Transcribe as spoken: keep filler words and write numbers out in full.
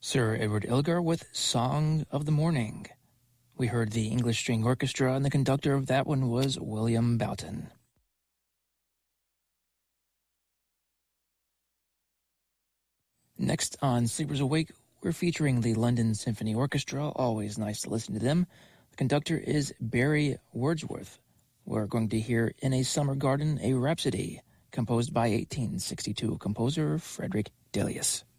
Sir Edward Elgar with Song of the Morning. We heard the English String Orchestra, and the conductor of that one was William Boughton. Next on Sleepers Awake, we're featuring the London Symphony Orchestra. Always nice to listen to them. The conductor is Barry Wordsworth. We're going to hear In a Summer Garden, a Rhapsody, composed by eighteen sixty-two composer Frederick Delius.